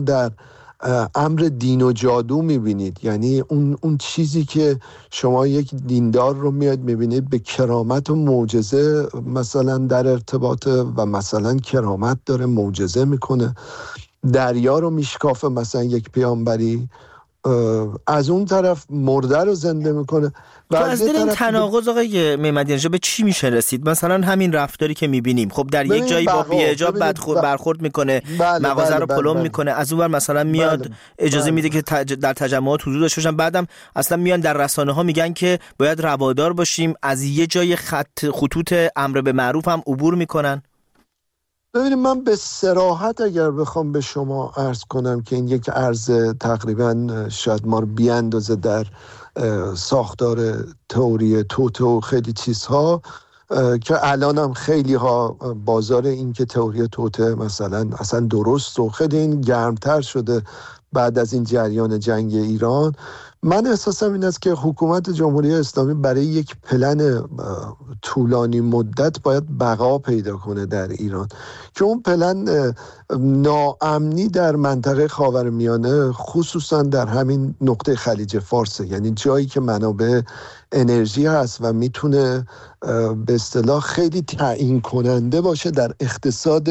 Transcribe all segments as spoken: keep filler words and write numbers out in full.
در امر دین و جادو میبینید. یعنی اون اون چیزی که شما یک دیندار رو میاد میبینید به کرامت و معجزه مثلا در ارتباطه و مثلا کرامت داره، معجزه میکنه، دریا رو میشکافه مثلا یک پیامبری، از اون طرف مرده رو زنده میکنه. و از دل این تناقض آقای محمدی به چی میشه رسید؟ مثلا همین رفتاری که میبینیم، خب در یک جایی با بی‌حجاب برخورد میکنه، بله مغازه بله رو بله پلم بله. میکنه، از اون ور مثلا میاد بله اجازه بله. میده که تج... در تجمعات حضور داشته باشن، بعدم اصلا میان در رسانه ها میگن که باید روادار باشیم، از یه جای خط خطوط امر به معروف هم عبور میکنن. ببینید من به صراحت اگر بخوام به شما عرض کنم که این یک عرض تقریبا شاید ما رو بیاندازه در ساختار تئوری توته و خیلی چیزها که الان هم خیلی ها بازار این که تئوری توته مثلا اصلا درست و خیلی این گرمتر شده بعد از این جریان جنگ ایران. من احساسم این است که حکومت جمهوری اسلامی برای یک پلن طولانی مدت باید بقا پیدا کنه در ایران که اون پلن ناامنی در منطقه خاورمیانه خصوصا در همین نقطه خلیج فارس، یعنی جایی که منابع انرژی هست و میتونه به اصطلاح خیلی تعیین کننده باشه در اقتصاد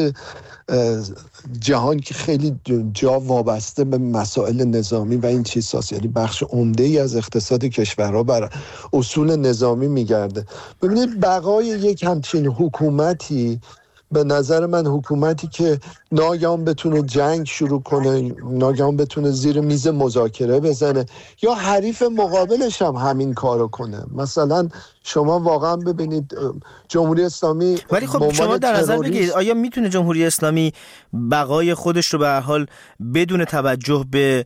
جهان که خیلی جا وابسته به مسائل نظامی و این چیز هست. یعنی بخش عمده ای از اقتصاد کشورها بر اصول نظامی میگرده. ببینید بقای یک همچین حکومتی به نظر من حکومتی که ناگهان بتونه جنگ شروع کنه، ناگهان بتونه زیر میز مذاکره بزنه یا حریف مقابلش هم همین کارو کنه. مثلا شما واقعا ببینید جمهوری اسلامی، ولی خب شما در نظر بگیرید آیا میتونه جمهوری اسلامی بقای خودش رو به هر حال بدون توجه به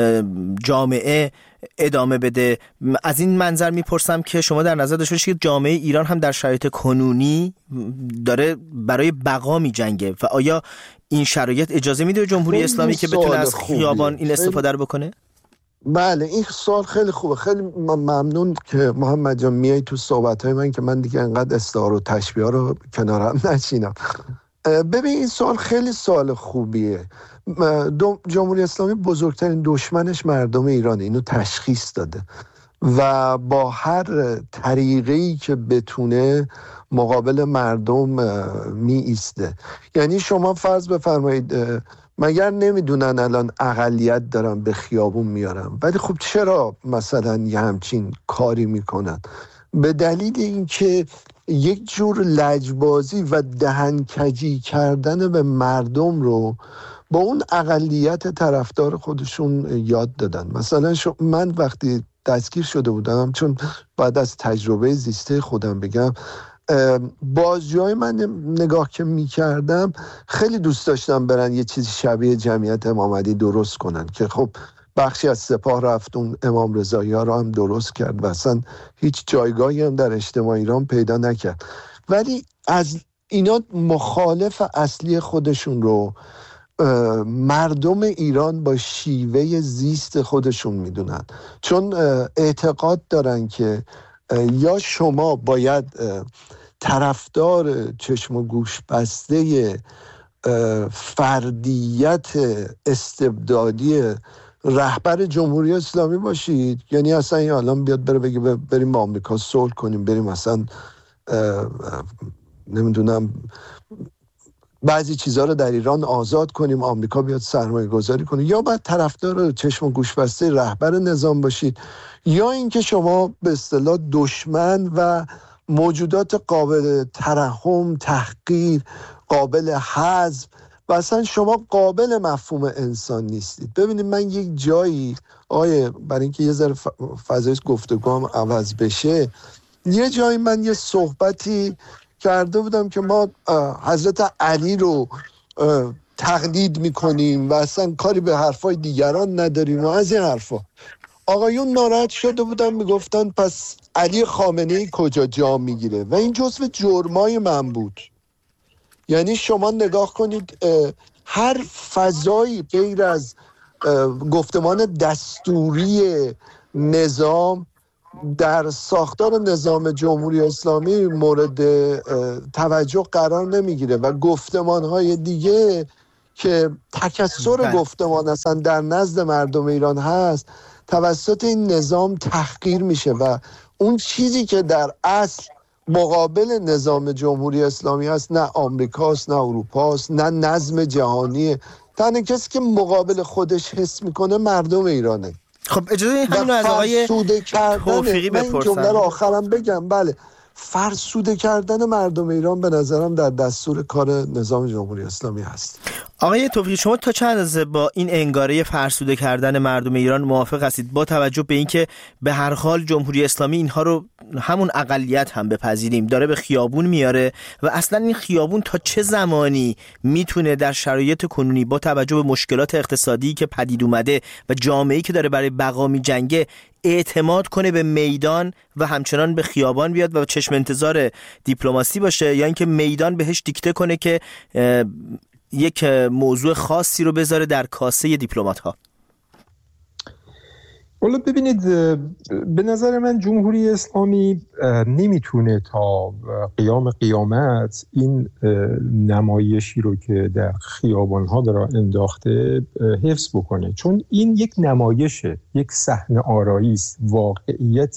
جامعه ادامه بده؟ از این منظر میپرسم که شما در نظر داشته باشید که جامعه ایران هم در شرایط کنونی داره برای بقا میجنگه و آیا این شرایط اجازه میده جمهوری اسلامی که بتونه از خیابان این استفاده رو بکنه؟ بله این سوال خیلی خوبه. خیلی ممنون که محمد جان میای تو صحبت‌های من که من دیگه انقدر استعاره و تشبیه رو کنارم نشینم. ببین این سوال خیلی سوال خوبیه. جمهوری اسلامی بزرگترین دشمنش مردم ایرانه، اینو تشخیص داده و با هر طریقه‌ای که بتونه مقابل مردم می ایسته. یعنی شما فرض بفرمایید مگر نمیدونن الان اقلیت دارن به خیابون میارن، ولی خب چرا مثلا یه همچین کاری میکنن؟ به دلیل اینکه یک جور لجبازی و دهنکجی کردن به مردم رو با اون اقلیت طرفدار خودشون یاد دادن. مثلا من وقتی دستگیر شده بودم، چون بعد از تجربه زیسته خودم بگم، بازجوهای من نگاه که میکردم خیلی دوست داشتم برن یه چیزی شبیه جمعیت امام علی درست کنن که خب بخشی از سپاه رفت اون امام رضایی ها رو هم درست کرد و اصلا هیچ جایگاهی هم در اجتماع ایران پیدا نکرد. ولی از اینا مخالف اصلی خودشون رو مردم ایران با شیوه زیست خودشون میدونن، چون اعتقاد دارن که یا شما باید طرفدار چشم و گوش بسته فردیت استبدادی رهبر جمهوری اسلامی باشید، یعنی اصلا این الان بیاد بره بگه بریم با آمریکا صلح کنیم، بریم اصلا نمیدونم بعضی چیزها رو در ایران آزاد کنیم، آمریکا بیاد سرمایه گذاری کنه، یا باید طرفدار چشم و گوش بسته رهبر نظام باشید، یا اینکه شما به اصطلاح دشمن و موجودات قابل ترحم، تحقیر، قابل حذف و اصلا شما قابل مفهوم انسان نیستید. ببینید من یک جایی آیه برای اینکه یه ذره فضای گفتگوام عوض بشه، یه جایی من یه صحبتی کرده بودم که ما حضرت علی رو تقلید میکنیم و اصلا کاری به حرفای دیگران نداریم و از این حرفا. آقایون ناراحت شده بودن، میگفتن پس علی خامنه‌ای کجا جا میگیره؟ و این جزو جرمای من بود. یعنی شما نگاه کنید هر فضایی غیر از گفتمان دستوری نظام در ساختار نظام جمهوری اسلامی مورد توجه قرار نمیگیره و گفتمانهای دیگه که تکثر گفتمان اصلا در نزد مردم ایران هست توسط این نظام تحقیر میشه و اون چیزی که در اصل مقابل نظام جمهوری اسلامی هست نه آمریکاست، نه اروپاست، نه نظم جهانیه. تنها کسی که مقابل خودش حس میکنه مردم ایرانه. خب اجازه همین رو از آقای توفیقی بپرسم. من این جمله رو آخرم بگم. بله، فرسوده کردن مردم ایران به نظرم در دستور کار نظام جمهوری اسلامی هست. آقای توفیقی، شما تا چند اندازه با این انگاره فرسوده کردن مردم ایران موافق هستید، با توجه به اینکه به هر حال جمهوری اسلامی اینها رو همون اقلیت هم بپذیریم داره به خیابون میاره و اصلا این خیابون تا چه زمانی میتونه در شرایط کنونی با توجه به مشکلات اقتصادی که پدید اومده و جامعه‌ای که داره برای بقا میجنگه اعتماد کنه به میدان و همچنان به خیابان بیاد و چشم انتظار دیپلماسی باشه، یا اینکه میدان بهش دیکته کنه که یک موضوع خاصی رو بذاره در کاسه دیپلمات ها؟ والا ببینید، به نظر من جمهوری اسلامی نمیتونه تا قیام قیامت این نمایشی رو که در خیابان ها داره انداخته حفظ بکنه، چون این یک نمایشه، یک صحنه آرایی است، واقعیت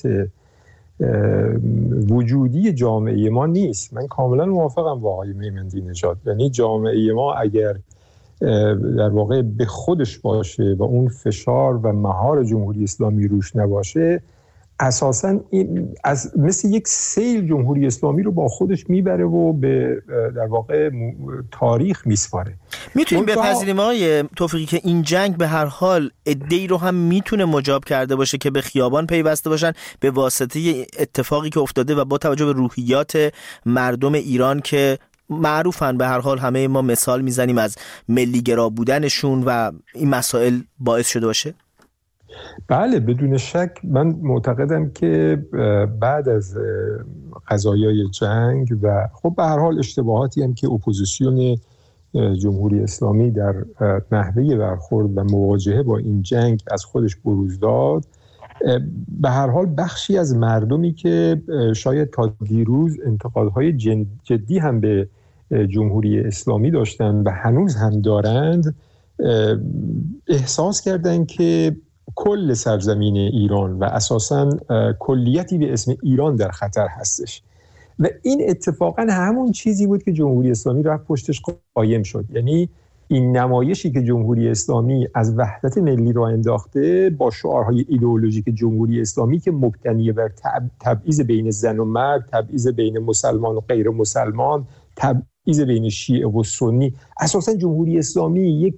وجودی جامعه ما نیست. من کاملا موافقم با آقای میمندی نژاد. یعنی جامعه ما اگر در واقع به خودش باشه و اون فشار و مهار جمهوری اسلامی روش نباشه، اساساً این از مثل یک سیل جمهوری اسلامی رو با خودش میبره و به در واقع تاریخ میسپاره. میتونیم بپذیریم آقای توفیقی که این جنگ به هر حال عده‌ای رو هم میتونه مجاب کرده باشه که به خیابان پیوسته باشن به واسطه اتفاقی که افتاده و با توجه به روحیات مردم ایران که معروفن، به هر حال همه ما مثال میزنیم از ملی‌گرا بودنشون و این مسائل باعث شده باشه؟ بله، بدون شک من معتقدم که بعد از قضایای جنگ و خب به هر حال اشتباهاتی هم که اپوزیسیون جمهوری اسلامی در نحوه برخورد و مواجهه با این جنگ از خودش بروز داد، به هر حال بخشی از مردمی که شاید تا دیروز انتقادهای جدی هم به جمهوری اسلامی داشتن و هنوز هم دارند، احساس کردن که کل سرزمین ایران و اساساً کلیتی به اسم ایران در خطر هستش و این اتفاقاً همون چیزی بود که جمهوری اسلامی رفت پشتش قایم شد. یعنی این نمایشی که جمهوری اسلامی از وحدت ملی را انداخته با شعارهای ایدئولوژیک جمهوری اسلامی که مبتنی بر تبعیض بین زن و مرد، تبعیض بین مسلمان و غیر مسلمان، تبعیض بین شیعه و سنی، اساساً جمهوری اسلامی یک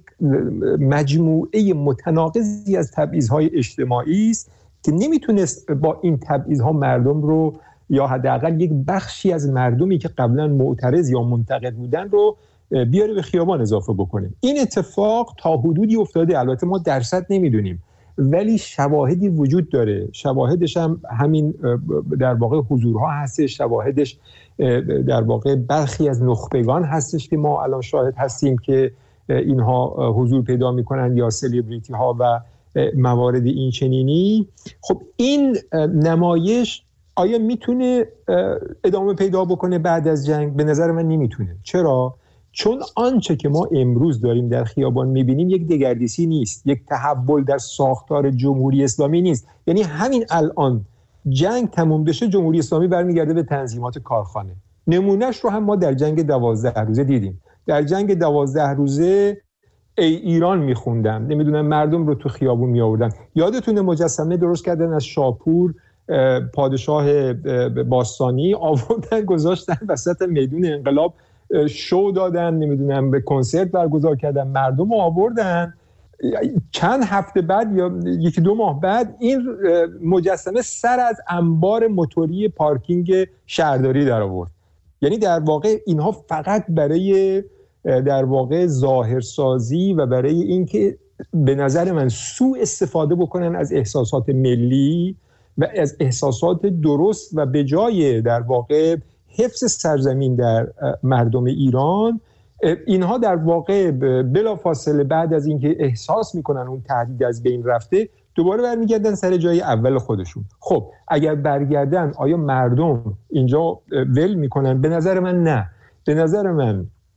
مجموعه متناقضی از تبعیض‌های اجتماعی است که نمیتونست با این تبعیض‌ها مردم رو یا حداقل یک بخشی از مردمی که قبلا معترض یا منتقد بودن رو بیاره به خیابان اضافه بکنه. این اتفاق تا حدودی افتاده، البته ما درصد نمیدونیم ولی شواهدی وجود داره. شواهدش هم همین در واقع حضورها هستش، شواهدش در واقع برخی از نخبگان هستش که ما الان شاهد هستیم که اینها حضور پیدا میکنن یا سلیبریتی ها و موارد این چنینی. خب این نمایش آیا میتونه ادامه پیدا بکنه بعد از جنگ؟ به نظر من نمیتونه. چرا؟ چون آنچه که ما امروز داریم در خیابان میبینیم یک دگردیسی نیست، یک تحول در ساختار جمهوری اسلامی نیست. یعنی همین الان جنگ تموم بشه جمهوری اسلامی برمیگرده به تنظیمات کارخانه. نمونهش رو هم ما در جنگ دوازده روزه دیدیم. در جنگ دوازده روزه ای ایران میخوندم، نمیدونم مردم رو تو خیابون میآوردن. یادتونه مجسمه درست کردن از شاپور پادشاه باستانی، آوردن گذاشتن وسط میدون انقلاب، شو دادن، نمیدونم به کنسرت برگزار کردن، مردم رو آوردن. چند هفته بعد یا یکی دو ماه بعد این مجسمه سر از انبار موتوری پارکینگ شهرداری در آورد. یعنی در واقع اینها فقط برای در واقع ظاهرسازی و برای اینکه به نظر من سوء استفاده بکنن از احساسات ملی و از احساسات درست و به جای در واقع حفظ سرزمین در مردم ایران، اینها در واقع بلافاصله بعد از اینکه احساس میکنن اون تهدید از بین رفته دوباره برمیگردن سر جای اول خودشون. خب اگر برگردن آیا مردم اینجا ول میکنن؟ به نظر من نه. به نظر من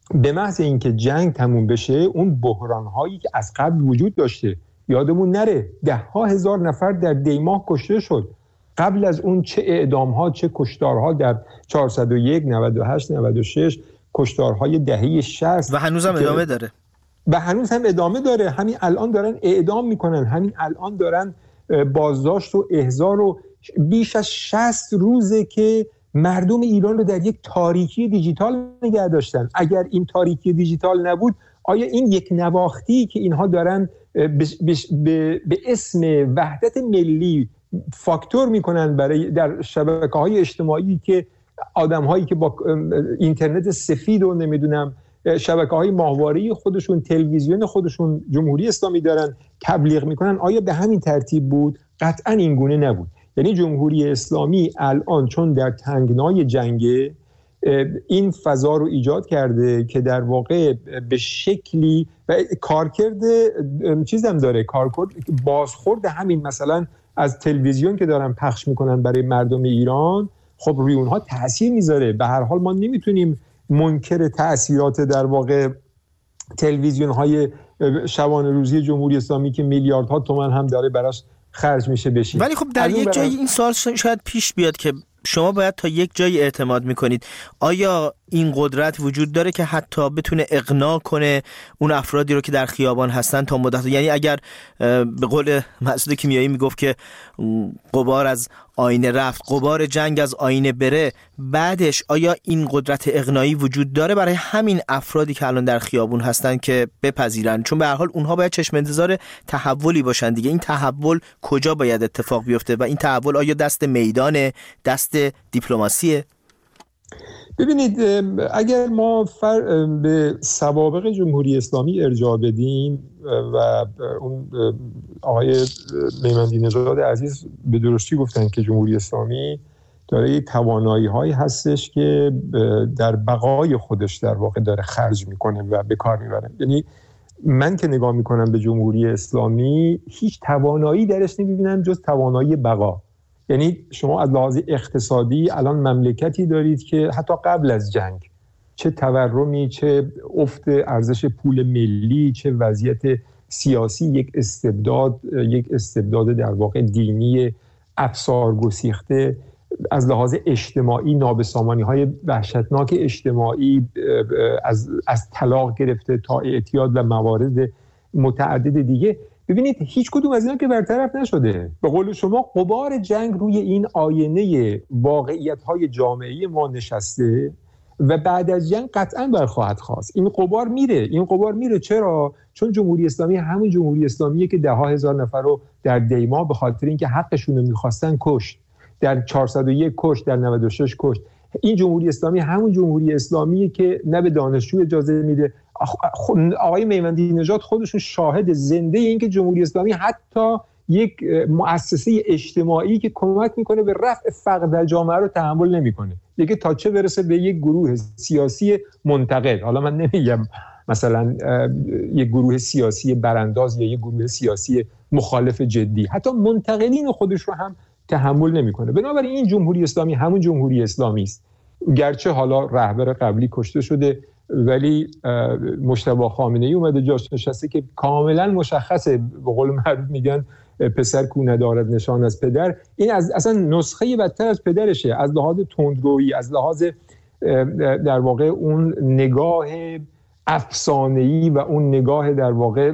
به محض اینکه جنگ تموم بشه اون بحران‌هایی که از قبل وجود داشته، یادمون نره ده ها هزار نفر در دیماه کشته شد، قبل از اون چه اعدام‌ها چه کشتارها در چهارصد و یک، نود و هشت، نود و شش، کشتارهای دهه شصت و هنوز هم ادامه داره و هنوز هم ادامه داره. همین الان دارن اعدام میکنن، همین الان دارن بازداشت و احضار و بیش از شصت روزه که مردم ایران رو در یک تاریکی دیجیتال نگه داشتن. اگر این تاریکی دیجیتال نبود، آیا این یک نواختی که اینها دارن به اسم وحدت ملی فاکتور میکنن برای در شبکه‌های اجتماعی که آدم‌هایی که با اینترنت سفید و نمیدونم شبکه‌های ماهواره‌ای خودشون، تلویزیون خودشون جمهوری اسلامی دارن تبلیغ میکنن، آیا به همین ترتیب بود؟ قطعاً این گونه نبود. یعنی جمهوری اسلامی الان چون در تنگنای جنگ این فضا رو ایجاد کرده که در واقع به شکلی و کارکرد چیزم داره، کارکرد بازخورد همین مثلا از تلویزیون که دارن پخش میکنن برای مردم ایران، خب روی اونها تأثیر میذاره. به هر حال ما نمیتونیم منکر تأثیرات در واقع تلویزیون های شبانه روزی جمهوری اسلامی که میلیاردها تومان هم داره براش خرج میشه بشیم. ولی خب در یک جای این سوال شاید پیش بیاد که شما باید تا یک جایی اعتماد میکنید، آیا این قدرت وجود داره که حتی بتونه اقناع کنه اون افرادی رو که در خیابان هستن تا مدت، یعنی اگر به قول مسعود کیمیایی میگفت که غبار از آینه رفت، غبار جنگ از آینه بره، بعدش آیا این قدرت اقناعی وجود داره برای همین افرادی که الان در خیابون هستن که بپذیرن؟ چون به هر حال اونها باید چشم انتظار تحولی باشن دیگه. این تحول کجا باید اتفاق بیفته و این تحول آیا دست میدانه، دست دیپلماسیه؟ ببینید، اگر ما فر... به سوابق جمهوری اسلامی ارجاع بدیم و اون آقای میمندی نژاد عزیز به درستی گفتن که جمهوری اسلامی داره توانایی هایی هستش که در بقای خودش در واقع داره خرج میکنه و به کار میبره. یعنی من که نگاه میکنم به جمهوری اسلامی هیچ توانایی درش نمیبینم جز توانایی بقا. یعنی شما از لحاظ اقتصادی الان مملکتی دارید که حتی قبل از جنگ چه تورمی، چه افت ارزش پول ملی، چه وضعیت سیاسی، یک استبداد یک استبداد در واقع دینی افسار گسیخته، از لحاظ اجتماعی نابسامانی‌های وحشتناک اجتماعی از از طلاق گرفته تا اعتیاد و موارد متعدد دیگه. ببینید هیچ کدوم از اینا که برطرف نشده. به قول شما غبار جنگ روی این آینه واقعیت‌های جامعه ما نشسته و بعد از جنگ قطعاً برخواهد خواست. این غبار میره، این غبار میره. چرا؟ چون جمهوری اسلامی همون جمهوری اسلامیه که ده ها هزار نفر رو در دیماه به خاطر اینکه حقشون رو می‌خواستن کشت، در چهارصد و یک کشت، در نود و شش کشت. این جمهوری اسلامی همون جمهوری اسلامیه که نه به دانشجو اجازه میده. آقای میمندی نژاد خودشون شاهد زنده این که جمهوری اسلامی حتی یک مؤسسه اجتماعی که کمک میکنه به رفع فقر در جامعه رو تحمل نمیکنه، دیگه تا چه برسه به یک گروه سیاسی منتقد. حالا من نمیگم مثلا یک گروه سیاسی برانداز یا یک گروه سیاسی مخالف جدی، حتی منتقدین خودش رو هم تحمل نمیکنه. بنابراین این جمهوری اسلامی همون جمهوری اسلامی است، گرچه حالا رهبر قبلی کشته شده ولی مجتبی خامنه‌ای اومده جاش نشسته که کاملا مشخصه، به قول معروف میگن پسر کو ندارد نشان از پدر. این از اصلا نسخه بدتر از پدرشه، از لحاظ تندرویی، از لحاظ در واقع اون نگاه افسانه‌ای و اون نگاه در واقع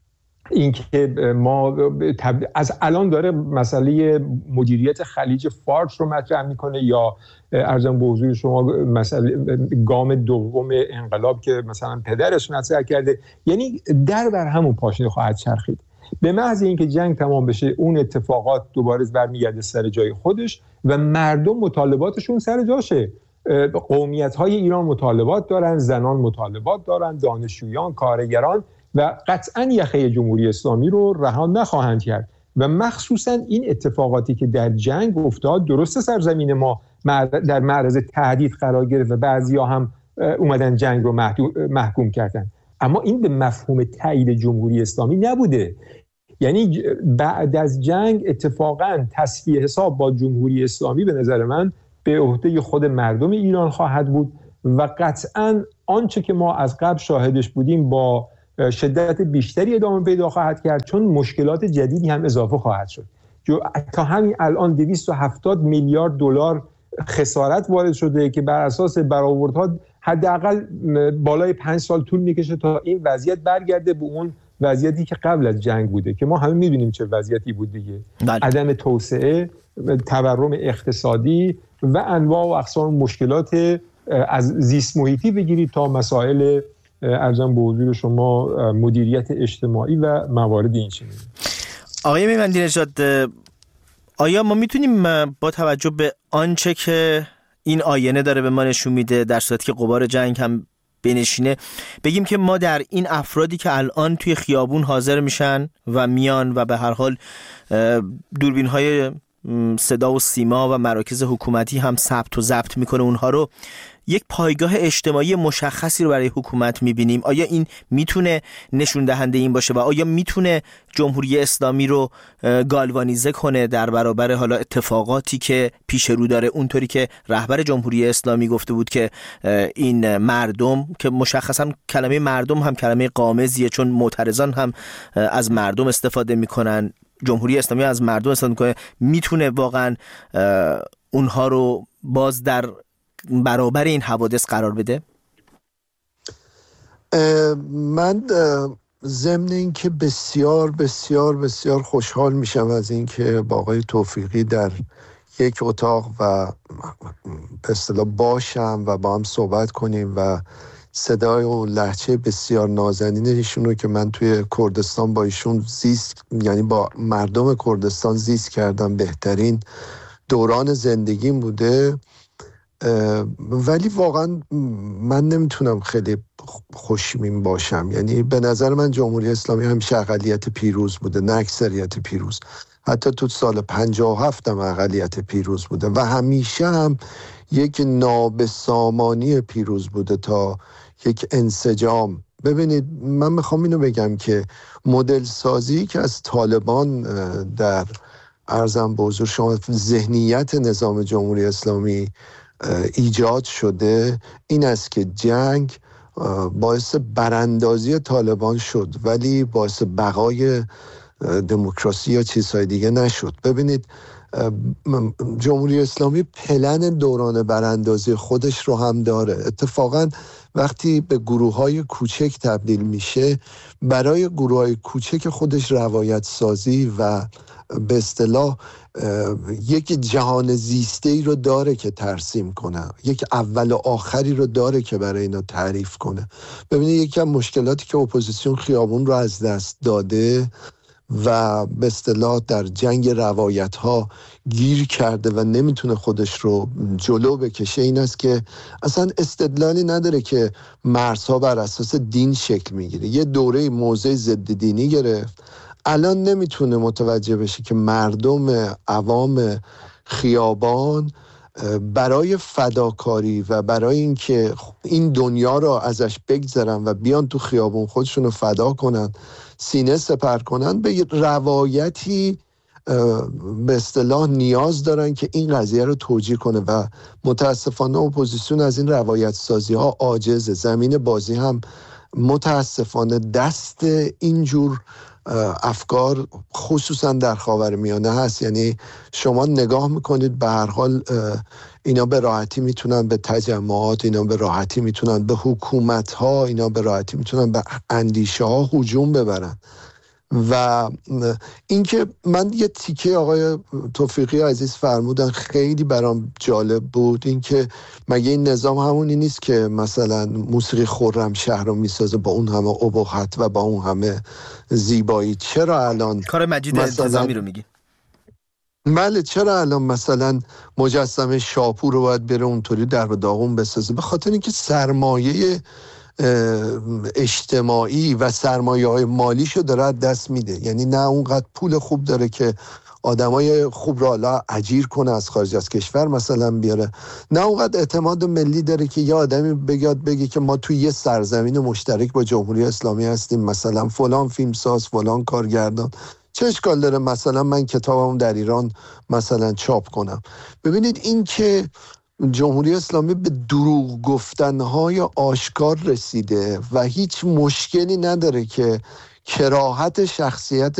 اینکه ما از الان داره مسئله مدیریت خلیج فارس رو مطرح میکنه، یا ارزم به حضور شما مسئله گام دوم انقلاب که مثلا پدرش مطرح کرده. یعنی در بر همون پاشنه خواهد چرخید. به محض اینکه جنگ تمام بشه اون اتفاقات دوباره برمیگرده سر جای خودش و مردم مطالباتشون سر جاشه. قومیت‌های ایران مطالبات دارن، زنان مطالبات دارن، دانشجویان، کارگران، و قطعاً یخه جمهوری اسلامی رو رها نخواهند کرد. و مخصوصاً این اتفاقاتی که در جنگ افتاد، درسته سرزمین ما در معرض تهدید قرار گرفت و بعضیا هم اومدن جنگ رو محکوم کردن، اما این به مفهوم تایید جمهوری اسلامی نبوده. یعنی بعد از جنگ اتفاقاً تصفیه حساب با جمهوری اسلامی به نظر من به عهده خود مردم ایران خواهد بود و قطعاً آنچه که ما از قبل شاهدش بودیم با شدت بیشتری ادامه پیدا خواهد کرد، چون مشکلات جدیدی هم اضافه خواهد شد. تا همین الان دویست و هفتاد میلیارد دلار خسارت وارد شده که بر اساس برآوردها حداقل بالای پنج سال طول میکشه تا این وضعیت برگرده به اون وضعیتی که قبل از جنگ بوده که ما همه میدونیم چه وضعیتی بود دیگه. بله. عدم توسعه، تورم اقتصادی و انواع و اقسام مشکلات از زیست محیطی بگیرید تا مسائل ارزم به حضور شما مدیریت اجتماعی و موارد این چنین. آقای میمندی نژاد، آیا ما میتونیم با توجه به آنچه که این آینه داره به ما نشون میده، در صورتی که غبار جنگ هم بنشینه، بگیم که ما در این افرادی که الان توی خیابون حاضر میشن و میان و به هر حال دوربین های صدا و سیما و مراکز حکومتی هم ثبت و ضبط میکنه اونها رو، یک پایگاه اجتماعی مشخصی رو برای حکومت میبینیم؟ آیا این میتونه نشون دهنده این باشه و آیا میتونه جمهوری اسلامی رو گالوانیزه کنه در برابر حالا اتفاقاتی که پیش رو داره، اونطوری که رهبر جمهوری اسلامی گفته بود که این مردم، که مشخصا کلمه مردم هم کلمه غامضیه چون معترضان هم از مردم استفاده میکنن، جمهوری اسلامی از مردم استفاده میکنه، میتونه واقعا اونها رو باز در برابر این حوادث قرار بده؟ من ضمن این که بسیار بسیار بسیار خوشحال میشم از این که با آقای توفیقی در یک اتاق و به اصطلاح باشم و با هم صحبت کنیم و صدای و لهجه بسیار نازنین ایشون رو که من توی کردستان با ایشون زیست، یعنی با مردم کردستان زیست کردم، بهترین دوران زندگیم بوده. ولی واقعا من نمیتونم خیلی خوشبین باشم. یعنی به نظر من جمهوری اسلامی همیشه اقلیت پیروز بوده نه اکثریت پیروز. حتی تو سال پنجاه و هفت هم اقلیت پیروز بوده و همیشه هم یک نابسامانی پیروز بوده تا یک انسجام. ببینید من میخوام اینو بگم که مدل سازی که از طالبان در عرضم به حضور شما ذهنیت نظام جمهوری اسلامی ایجاد شده این است که جنگ باعث براندازی طالبان شد ولی باعث بقای دموکراسی یا چیزهای دیگه نشد. ببینید جمهوری اسلامی پلن دوران براندازی خودش رو هم داره. اتفاقا وقتی به گروه‌های کوچک تبدیل میشه، برای گروه‌های کوچک خودش روایت سازی و به اصطلاح یک جهان زیسته‌ای رو داره که ترسیم کنه، یک اول و آخری رو داره که برای اینا تعریف کنه. ببینید یکی از مشکلاتی که اپوزیسیون خیابون رو از دست داده و به اصطلاح در جنگ روایت ها گیر کرده و نمیتونه خودش رو جلو بکشه این است که اصلا استدلالی نداره که مرزها بر اساس دین شکل میگیره. یه دوره موضع ضد دینی گرفت، الان نمیتونه متوجه بشه که مردم عوام خیابان برای فداکاری و برای اینکه این دنیا رو ازش بگذرن و بیان تو خیابون خودشون رو فدا کنن، سینه سپر کنن، به روایتی به اصطلاح نیاز دارن که این قضیه رو توجیه کنه و متاسفانه اپوزیسیون از این روایت سازی ها عاجزه. زمین بازی هم متاسفانه دست اینجور افکار خصوصا در خاورمیانه هست. یعنی شما نگاه میکنید به هر حال اینا به راحتی میتونن به تجمعات، اینا به راحتی میتونن به حکومت ها، اینا به راحتی میتونن به اندیشه ها هجوم ببرن. و اینکه من یه تیکه آقای توفیقی عزیز فرمودن خیلی برام جالب بود، اینکه مگه این نظام همونی نیست که مثلا موسیقی خرمشهر رو میسازه با اون همه ابهت و با اون همه زیبایی؟ چرا الان کار مجید التزامی رو میگی؟ بله، چرا الان مثلا مجسمه شاپور رو باید بره اونطوری در و داغون بسازه؟ به خاطر اینکه سرمایه اجتماعی و سرمایه های مالیشو داره از دست میده. یعنی نه اونقدر پول خوب داره که آدمای خوب را حالا اجیر کنه از خارج از کشور مثلا بیاره، نه اونقدر اعتماد ملی داره که یه آدمی بگاد بگه که ما توی یه سرزمین مشترک با جمهوری اسلامی هستیم، مثلا فلان فیلمساز، فلان کارگردان، چه اشکال داره مثلا من کتابم در ایران مثلا چاپ کنم. ببینید این که جمهوری اسلامی به دروغ گفتنهای آشکار رسیده و هیچ مشکلی نداره که کراهت شخصیت